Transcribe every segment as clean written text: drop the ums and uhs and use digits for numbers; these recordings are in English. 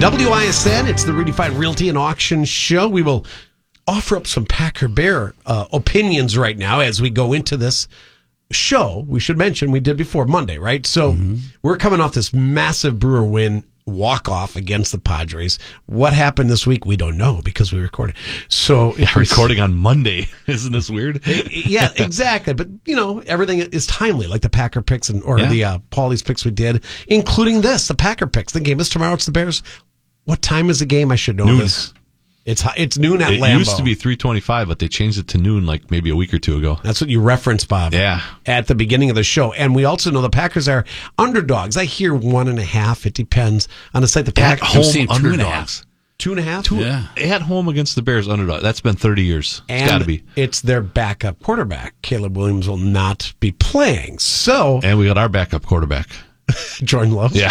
WISN, it's the Redefined Realty and Auction Show. We will offer up some Packer Bear opinions right now as we go into this show. We should mention we did before Monday, right? So we're coming off this massive Brewer win, walk-off against the Padres. What happened this week, we don't know because we recorded. So recording on Monday. Isn't this weird? Yeah, exactly. But, everything is timely, like the Packer picks the Paulie's picks we did, including this, the Packer picks. The game is tomorrow. It's the Bears. What time is the game? I should know this. It's noon at Lambeau. It used to be 3:25, but they changed it to noon like maybe a week or two ago. That's what you referenced, Bob. Yeah. At the beginning of the show. And we also know the Packers are underdogs. I hear 1.5. It depends on the site. The Packers home underdogs. 2.5? Yeah. At home against the Bears underdog. That's been 30 years. It's got to be. It's their backup quarterback. Caleb Williams will not be playing. So. And we got our backup quarterback. Jordan Love? Yeah.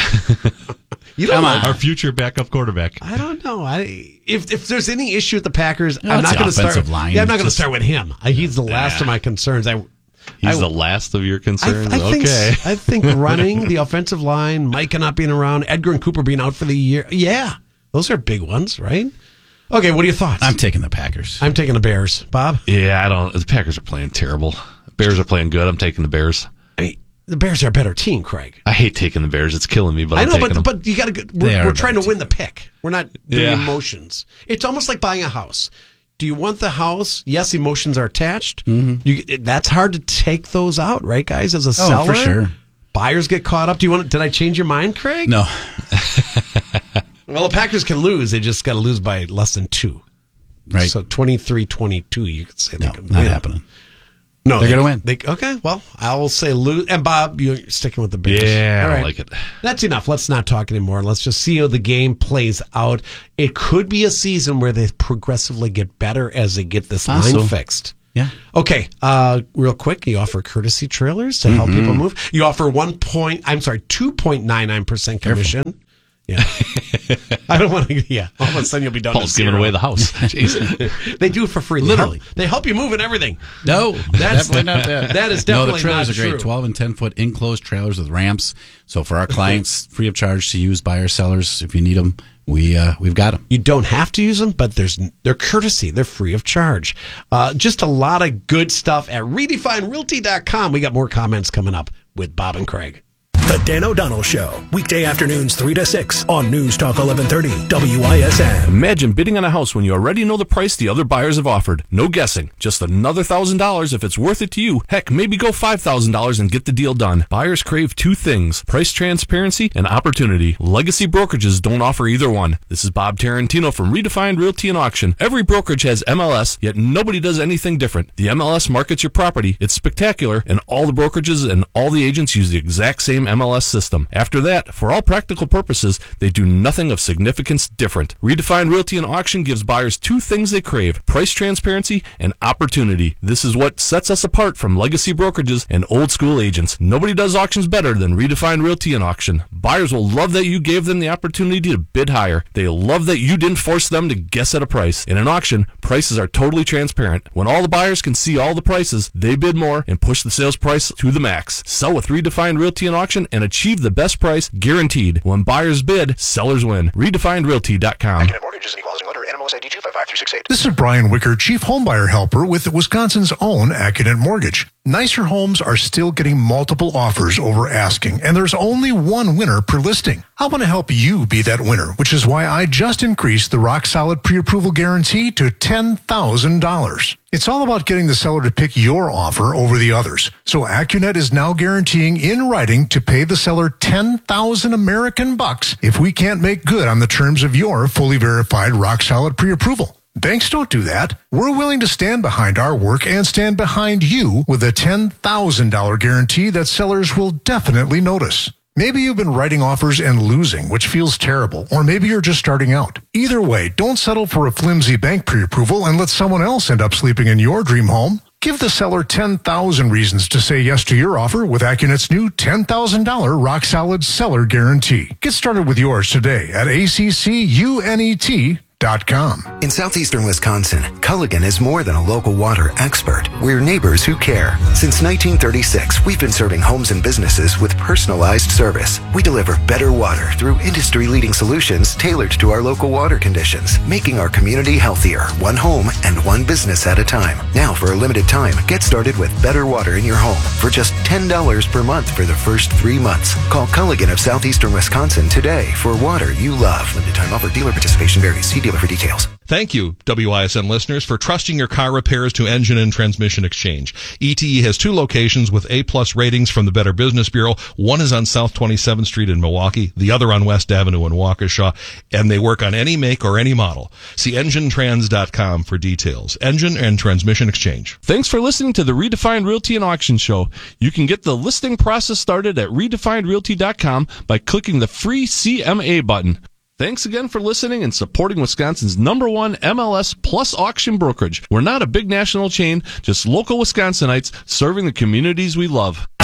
Come on. Our future backup quarterback. I don't know. If there's any issue with the Packers, I'm not going to start. Yeah, I'm not going to start with him. He's the last of my concerns. He's the last of your concerns? I think running, the offensive line, Micah not being around, Edgar and Cooper being out for the year. Yeah, those are big ones, right? Okay, what are your thoughts? I'm taking the Packers. I'm taking the Bears. Bob? Yeah, the Packers are playing terrible. Bears are playing good. I'm taking the Bears. The Bears are a better team, Craig. I hate taking the Bears. It's killing me, but I know, I'm taking them. but you got to. We're trying to win the pick. We're not doing emotions. It's almost like buying a house. Do you want the house? Yes, emotions are attached. Mm-hmm. That's hard to take those out, right, guys? As a seller, for sure. Buyers get caught up. Did I change your mind, Craig? No. Well, the Packers can lose. They just got to lose by less than 2. Right. So 23-22, you could say. No, not happening. No, they're going to win. Okay, well, I will say lose. And Bob, you're sticking with the Bears. Yeah, all right. I like it. That's enough. Let's not talk anymore. Let's just see how the game plays out. It could be a season where they progressively get better as they get this line fixed. Yeah. Okay, real quick, you offer courtesy trailers to help people move. You offer 2.99% commission. Careful. Yeah. I don't want to, all of a sudden you'll be done. Paul's giving away the house. They do it for free. Literally. They help you move and everything. No, that's definitely not that. That is definitely the trailers not are great. true. 12 and 10-foot enclosed trailers with ramps. So for our clients, free of charge to use by our sellers. If you need them, we've got them. You don't have to use them, but they're courtesy. They're free of charge. Just a lot of good stuff at redefinerealty.com. We got more comments coming up with Bob and Craig. The Dan O'Donnell Show, weekday afternoons 3 to 6 on News Talk 1130 WISN. Imagine bidding on a house when you already know the price the other buyers have offered. No guessing. Just another $1,000 if it's worth it to you. Heck, maybe go $5,000 and get the deal done. Buyers crave 2 things: price transparency and opportunity. Legacy brokerages don't offer either one. This is Bob Tarantino from Redefined Realty and Auction. Every brokerage has MLS, yet nobody does anything different. The MLS markets your property. It's spectacular, and all the brokerages and all the agents use the exact same MLS system. After that, for all practical purposes, they do nothing of significance different. Redefined Realty and Auction gives buyers 2 things they crave: price transparency and opportunity. This is what sets us apart from legacy brokerages and old school agents. Nobody does auctions better than Redefined Realty and Auction. Buyers will love that you gave them the opportunity to bid higher. They love that you didn't force them to guess at a price. In an auction, prices are totally transparent. When all the buyers can see all the prices, they bid more and push the sales price to the max. Sell with Redefined Realty and Auction and achieve the best price guaranteed. When buyers bid, sellers win. RedefinedRealty.com. Accident Mortgages and Equals Lender, NMLS ID 255368. This is Brian Wicker, Chief Homebuyer Helper with Wisconsin's own Accident Mortgage. Nicer homes are still getting multiple offers over asking, and there's only one winner per listing. I want to help you be that winner, which is why I just increased the Rock Solid Pre-Approval Guarantee to $10,000. It's all about getting the seller to pick your offer over the others. So AccuNet is now guaranteeing in writing to pay the seller 10,000 American bucks if we can't make good on the terms of your fully verified Rock Solid Pre-Approval. Banks don't do that. We're willing to stand behind our work and stand behind you with a $10,000 guarantee that sellers will definitely notice. Maybe you've been writing offers and losing, which feels terrible, or maybe you're just starting out. Either way, don't settle for a flimsy bank pre-approval and let someone else end up sleeping in your dream home. Give the seller 10,000 reasons to say yes to your offer with AccuNet's new $10,000 rock-solid seller guarantee. Get started with yours today at ACCUNET.com. CulliganOfSoutheasternWisconsin.com. In southeastern Wisconsin, Culligan is more than a local water expert. We're neighbors who care. Since 1936, we've been serving homes and businesses with personalized service. We deliver better water through industry-leading solutions tailored to our local water conditions, making our community healthier, one home and one business at a time. Now, for a limited time, get started with better water in your home for just $10 per month for the first 3 months. Call Culligan of Southeastern Wisconsin today for water you love. Limited time offer. Dealer participation varies. See dealer for details. Thank you, WISN listeners, for trusting your car repairs to Engine and Transmission Exchange. ETE has 2 locations with A-plus ratings from the Better Business Bureau. One is on South 27th Street in Milwaukee, the other on West Avenue in Waukesha, and they work on any make or any model. See EngineTrans.com for details. Engine and Transmission Exchange. Thanks for listening to the Redefined Realty and Auction Show. You can get the listing process started at redefinedrealty.com by clicking the free CMA button. Thanks again for listening and supporting Wisconsin's #1 MLS Plus auction brokerage. We're not a big national chain, just local Wisconsinites serving the communities we love.